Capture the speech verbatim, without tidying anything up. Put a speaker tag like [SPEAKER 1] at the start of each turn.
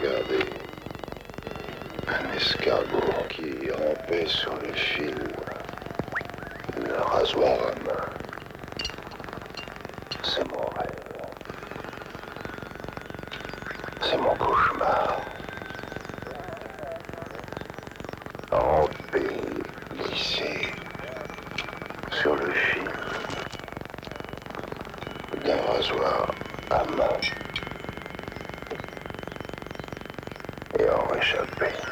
[SPEAKER 1] regardé un escargot qui rampait sur le fil, le rasoir à main. C'est mon rêve. C'est mon cauchemar. Ramper, glisser sur le fil d'un rasoir à main et en réchapper.